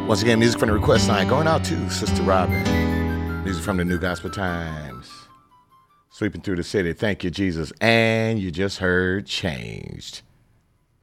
Once again, music from the request line going out to Sister Robin. Music from the New Gospel Times. Sweeping through the city. Thank you, Jesus. And you just heard Changed.